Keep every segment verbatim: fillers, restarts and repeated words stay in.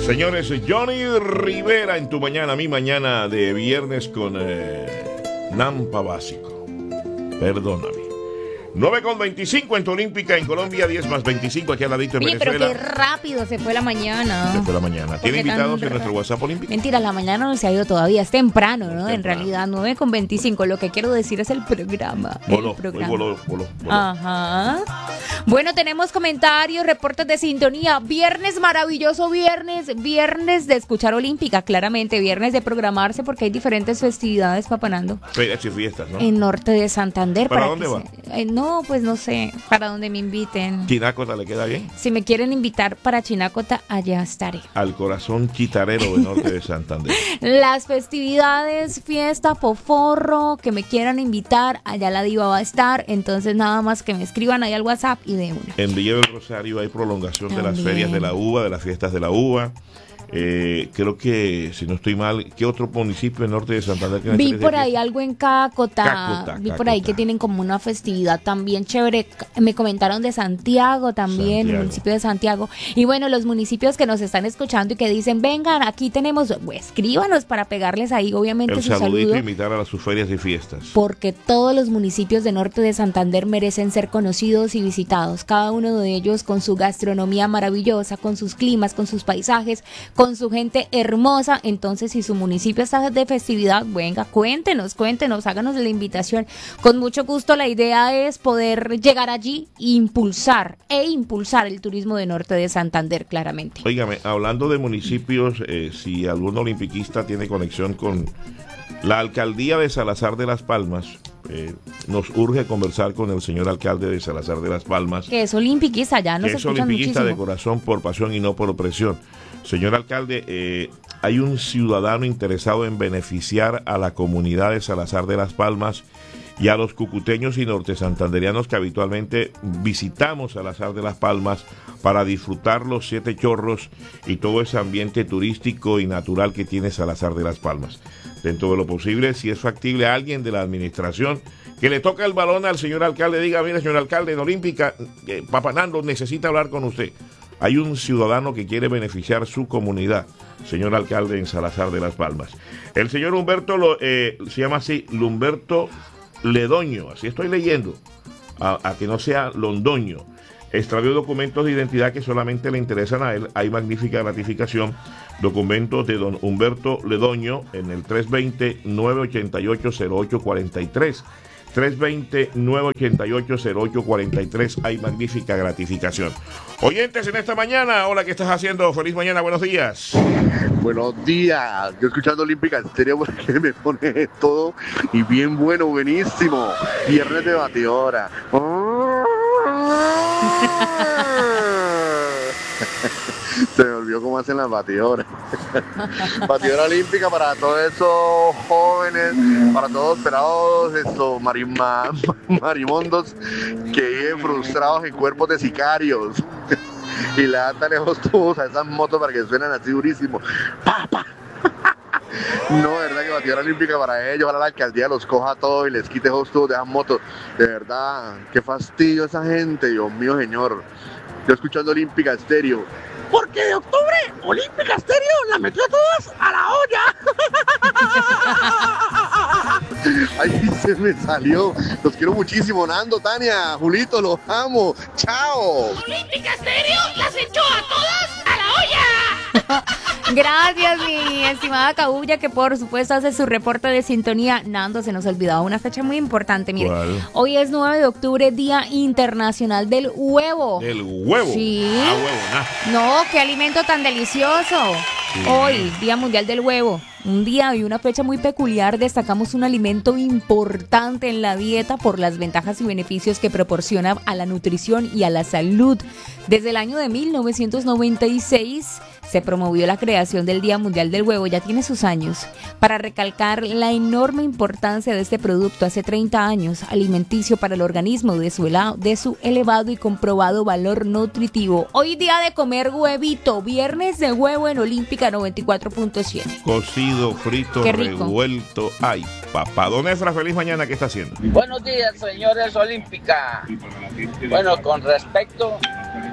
Señores, Johnny Rivera en tu mañana, mi mañana de viernes con eh, Nampa Básico. Perdóname. nueve con veinticinco en tu Olímpica en Colombia, diez más veinticinco aquí al ladito en Oye, Venezuela. pero qué rápido se fue la mañana. Se fue la mañana. ¿Tiene invitados en nuestro WhatsApp Olímpico? Mentira, la mañana no se ha ido todavía, es temprano, ¿no? Temprano. En realidad, nueve con veinticinco. Lo que quiero decir es el programa. Voló, el programa. voló, voló, voló. Ajá. Bueno, tenemos comentarios, reportes de sintonía. Viernes maravilloso, viernes, viernes de escuchar Olímpica, claramente, viernes de programarse porque hay diferentes festividades, Papanando. Ferias y fiestas, ¿no? En Norte de Santander. ¿Para que dónde va? se- eh, no, pues no sé, para donde me inviten. Chinácota le queda bien. Si me quieren invitar para Chinacota, allá estaré. Al corazón chitarero de Norte de Santander. Las festividades, fiesta, foforro, que me quieran invitar, allá la diva va a estar. Entonces nada más que me escriban ahí al WhatsApp y de una. En Villa del Rosario hay prolongación de las También. ferias de la uva, de las fiestas de la uva. Eh, creo que, si no estoy mal, ¿qué otro municipio en Norte de Santander tiene Vi ferias de por ahí fiesta? algo en Cácota, Cácota, vi por ahí Cácota. que tienen como una festividad también chévere. Me comentaron de Santiago también, Santiago. el municipio de Santiago. Y bueno, los municipios que nos están escuchando y que dicen, vengan, aquí tenemos, pues, escríbanos para pegarles ahí, obviamente, El su saludito saludo. e invitar a las sus ferias y fiestas. Porque todos los municipios de Norte de Santander merecen ser conocidos y visitados, cada uno de ellos con su gastronomía maravillosa, con sus climas, con sus paisajes, con su gente hermosa. Entonces, si su municipio está de festividad, venga, cuéntenos, cuéntenos, háganos la invitación. Con mucho gusto, la idea es poder llegar allí e impulsar, e impulsar el turismo de Norte de Santander, claramente. Óigame, hablando de municipios, eh, si algún olimpiquista tiene conexión con la alcaldía de Salazar de las Palmas, eh, nos urge conversar con el señor alcalde de Salazar de las Palmas, Que es olimpiquista, ya nos que es escuchan olimpiquista muchísimo. de corazón, por pasión y no por opresión. Señor alcalde, eh, hay un ciudadano interesado en beneficiar a la comunidad de Salazar de las Palmas y a los cucuteños y nortesantanderianos que habitualmente visitamos Salazar de las Palmas para disfrutar los siete chorros y todo ese ambiente turístico y natural que tiene Salazar de las Palmas. Dentro de lo posible, si es factible, a alguien de la administración que le toca el balón al señor alcalde, diga, mire, señor alcalde, en Olímpica, eh, Papanando necesita hablar con usted. Hay un ciudadano que quiere beneficiar su comunidad, señor alcalde, en Salazar de las Palmas. El señor Humberto, lo, eh, se llama así, Lumberto Ledoño, así estoy leyendo, a, a que no sea Londoño. Extravió documentos de identidad que solamente le interesan a él. Hay magnífica gratificación. Documentos de don Humberto Ledoño en el tres dos cero, nueve ocho ocho, cero ocho cuatro tres. tres dos cero, nueve ocho ocho, cero ocho cuatro tres. Hay magnífica gratificación. Oyentes en esta mañana, hola, ¿qué estás haciendo? Feliz mañana, buenos días. Buenos días, yo escuchando Olímpica Estéreo porque me pone todo y bien bueno, buenísimo. Viernes de batidora. Se me olvidó cómo hacen las batidoras. Batidora olímpica para todos esos jóvenes, para todos los pelados, estos marima, marimondos que viven frustrados en cuerpos de sicarios. Y le dan tan lejos tubos a esas motos para que suenen así durísimo. ¡Pa, pa! No, de verdad que batidora olímpica para ellos. Ojalá la alcaldía los coja todo y les quite esos tubos de esas motos. De verdad, qué fastidio esa gente, Dios mío, señor. Yo escuchando Olímpica Estéreo. Porque de octubre, Olímpica Estéreo la metió todas a la olla. Ay, se me salió. Los quiero muchísimo, Nando, Tania, Julito, los amo. Chao. Olímpica Estéreo las echó a todas a la olla. Gracias, mi estimada Cabulla, que por supuesto hace su reporte de sintonía. Nando, se nos olvidaba una fecha muy importante. Mire, ¿Cuál? hoy es nueve de octubre, Día Internacional del Huevo. El huevo. Sí. Ah, huevo, nah. No, qué alimento tan delicioso. Sí. Hoy, Día Mundial del Huevo. Un día y una fecha muy peculiar, destacamos un alimento importante en la dieta por las ventajas y beneficios que proporciona a la nutrición y a la salud. Desde el año de mil novecientos noventa y seis se promovió la creación del Día Mundial del Huevo, ya tiene sus años, para recalcar la enorme importancia de este producto hace treinta años, alimenticio para el organismo de su, helado, de su elevado y comprobado valor nutritivo. Hoy día de comer huevito, viernes de huevo en Olímpica noventa y cuatro punto siete. Cocido, frito, Qué rico. revuelto. Ay, papá. Don Efra, feliz mañana, ¿qué está haciendo? Buenos días, señores Olímpica. Bueno, con respecto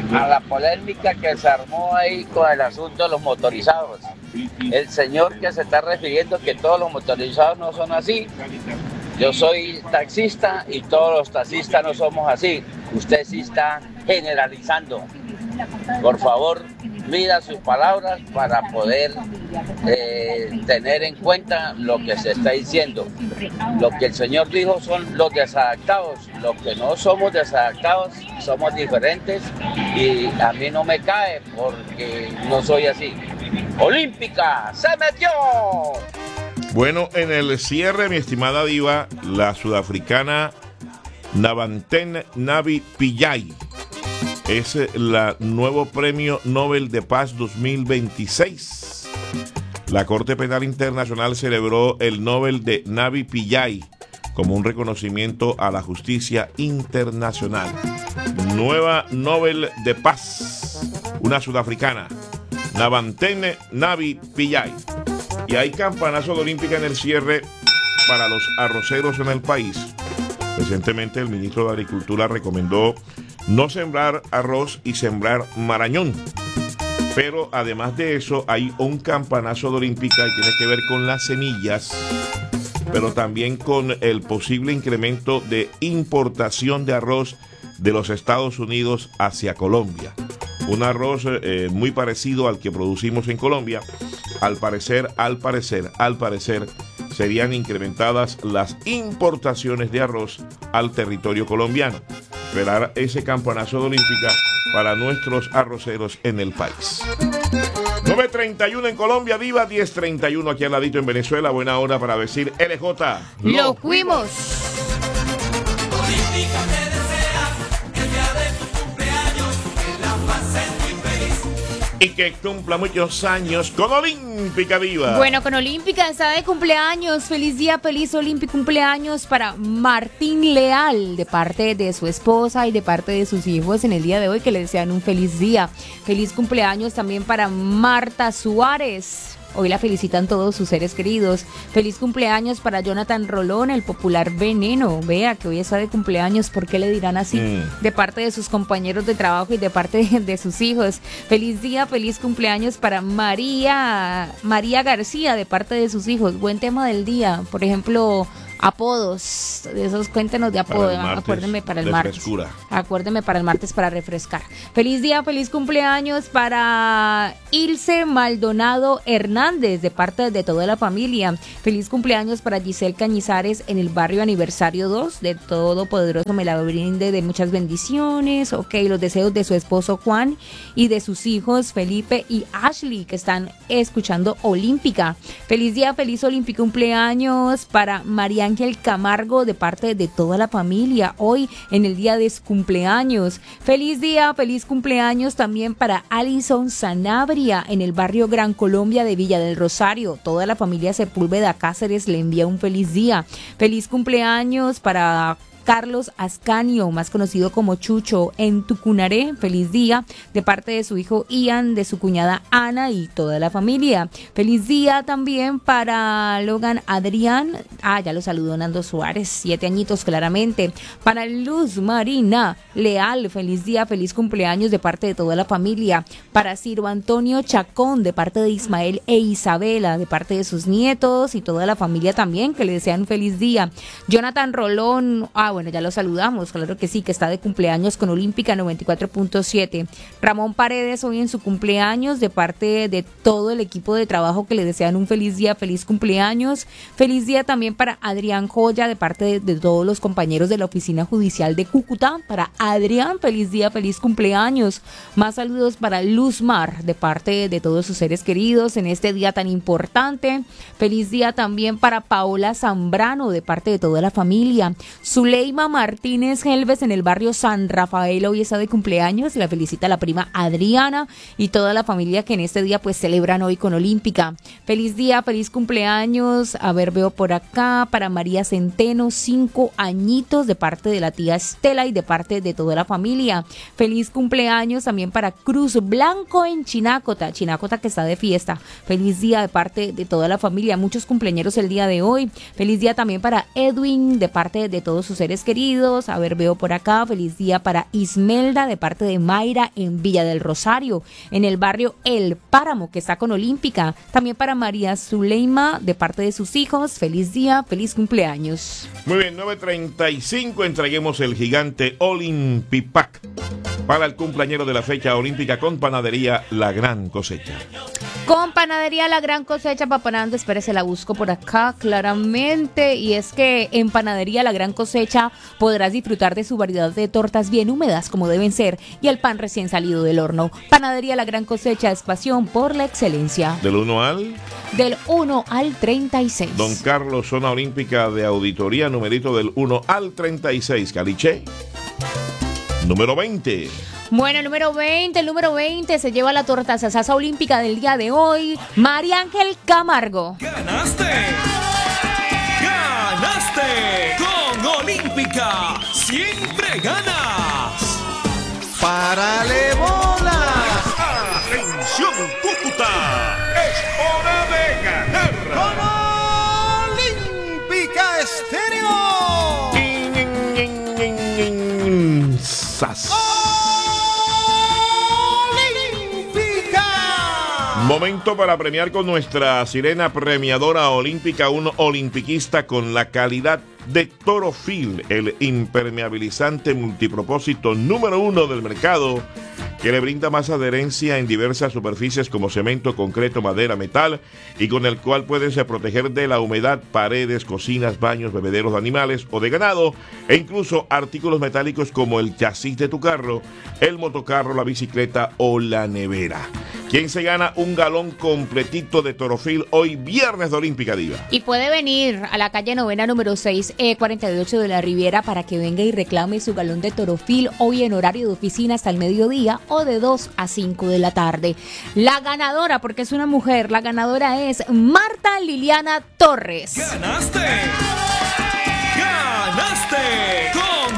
a la polémica que se armó ahí con el asunto de los motorizados. El señor que se está refiriendo que todos los motorizados no son así. Yo soy taxista y todos los taxistas no somos así. Usted sí está generalizando. Por favor, mida sus palabras para poder eh, tener en cuenta lo que se está diciendo. Lo que el señor dijo son los desadaptados. Los que no somos desadaptados somos diferentes y a mí no me cae porque no soy así. Olímpica se metió. Bueno, en el cierre, mi estimada diva, la sudafricana Nabanten Navi Pillay es el nuevo Premio Nobel de Paz dos mil veintiséis. La Corte Penal Internacional celebró el Nobel de Navi Pillay como un reconocimiento a la justicia internacional. Nueva Nobel de Paz, una sudafricana, Nabanten Navi Pillay. Y hay campanazo de olímpica en el cierre para los arroceros en el país. Recientemente el ministro de Agricultura recomendó no sembrar arroz y sembrar marañón. Pero además de eso hay un campanazo de olímpica y tiene que ver con las semillas, pero también con el posible incremento de importación de arroz de los Estados Unidos hacia Colombia. Un arroz eh, muy parecido al que producimos en Colombia. Al parecer, al parecer, al parecer, serían incrementadas las importaciones de arroz al territorio colombiano. Esperar ese campanazo de olímpica para nuestros arroceros en el país. nueve treinta y uno en Colombia, viva diez treinta y uno aquí al ladito en Venezuela. Buena hora para decir L J. ¡Lo fuimos! Y que cumpla muchos años con Olímpica Viva. Bueno, con Olímpica está de cumpleaños. Feliz día, feliz Olímpico cumpleaños para Martín Leal, de parte de su esposa y de parte de sus hijos en el día de hoy, que le desean un feliz día. Feliz cumpleaños también para Marta Suárez. Hoy la felicitan todos sus seres queridos. Feliz cumpleaños para Jonathan Rolón, el popular Veneno. Vea que hoy está de cumpleaños. ¿Por qué le dirán así? Mm. De parte de sus compañeros de trabajo y de parte de, de sus hijos. Feliz día, feliz cumpleaños para María, María García, de parte de sus hijos. Buen tema del día. Por ejemplo, apodos, de esos cuéntenos de apodos, acuérdenme para el martes, frescura. Acuérdenme para el martes para refrescar. Feliz día, feliz cumpleaños para Ilse Maldonado Hernández, de parte de toda la familia. Feliz cumpleaños para Giselle Cañizares en el barrio Aniversario dos, de Todopoderoso me la brinde de muchas bendiciones. Ok, los deseos de su esposo Juan y de sus hijos Felipe y Ashley, que están escuchando Olímpica. Feliz día, feliz Olímpico cumpleaños para María Ángel Camargo, de parte de toda la familia, hoy en el día de su cumpleaños. Feliz día, feliz cumpleaños también para Alison Sanabria en el barrio Gran Colombia de Villa del Rosario. Toda la familia Sepúlveda Cáceres le envía un feliz día. Feliz cumpleaños para Carlos Ascanio, más conocido como Chucho, en Tucunaré. Feliz día de parte de su hijo Ian, de su cuñada Ana y toda la familia. Feliz día también para Logan Adrián. Ah, ya lo saludó Nando Suárez, siete añitos claramente. Para Luz Marina Leal, feliz día, feliz cumpleaños de parte de toda la familia. Para Ciro Antonio Chacón, de parte de Ismael e Isabela, de parte de sus nietos y toda la familia también, que le desean feliz día. Jonathan Rolón, ah, bueno, ya lo saludamos, claro que sí, que está de cumpleaños con Olímpica noventa y cuatro punto siete. Ramón Paredes, hoy en su cumpleaños, de parte de todo el equipo de trabajo, que le desean un feliz día, feliz cumpleaños. Feliz día también para Adrián Joya, de parte de, de todos los compañeros de la Oficina Judicial de Cúcuta. Para Adrián, feliz día, feliz cumpleaños. Más saludos para Luzmar, de parte de todos sus seres queridos en este día tan importante. Feliz día también para Paola Zambrano, de parte de toda la familia. Zuleima Martínez Helves en el barrio San Rafael, hoy está de cumpleaños. La felicita la prima Adriana y toda la familia, que en este día pues celebran hoy con Olímpica. Feliz día, feliz cumpleaños. A ver, veo por acá para María Centeno, cinco añitos, de parte de la tía Estela y de parte de toda la familia. Feliz cumpleaños también para Cruz Blanco en Chinácota, Chinácota que está de fiesta. Feliz día de parte de toda la familia, muchos cumpleaños el día de hoy. Feliz día también para Edwin, de parte de todos sus seres seres queridos. A ver, veo por acá, feliz día para Ismelda de parte de Mayra en Villa del Rosario, en el barrio El Páramo, que está con Olímpica. También para María Zuleima de parte de sus hijos, feliz día, feliz cumpleaños. Muy bien, nueve treinta y cinco, entreguemos el gigante Olimpipack para el cumpleañero de la fecha olímpica con Panadería La Gran Cosecha. Con Panadería La Gran Cosecha, Papanando, espérese, la busco por acá claramente. Y es que en Panadería La Gran Cosecha podrás disfrutar de su variedad de tortas bien húmedas como deben ser y el pan recién salido del horno. Panadería La Gran Cosecha es pasión por la excelencia. Del uno al... Del uno al treinta y seis. Don Carlos, zona olímpica de auditoría, numerito del uno al treinta y seis. Caliche. Número veinte. Bueno, número veinte, el número veinte se lleva la torta Sasasa Olímpica del día de hoy, María Ángel Camargo. ¡Ganaste! ¡Ganaste! Con Olímpica siempre ganas. ¡Párale bolas! ¡Atención, Cúcuta! ¡Es hora de ganar! ¡Con Olímpica Estéreo! ¡Sas! Momento para premiar con nuestra sirena premiadora olímpica, un olimpiquista con la calidad de Torofil, el impermeabilizante multipropósito número uno del mercado, que le brinda más adherencia en diversas superficies como cemento, concreto, madera, metal, y con el cual puedes proteger de la humedad paredes, cocinas, baños, bebederos de animales o de ganado, e incluso artículos metálicos como el chasis de tu carro, el motocarro, la bicicleta o la nevera. ¿Quién se gana un galón completito de Torofil hoy viernes de Olímpica, Diva? Y puede venir a la calle Novena número seis, E cuarenta y ocho de la Riviera, para que venga y reclame su galón de Torofil hoy en horario de oficina hasta el mediodía o de dos a cinco de la tarde. La ganadora, porque es una mujer, la ganadora es Marta Liliana Torres. ¡Ganaste!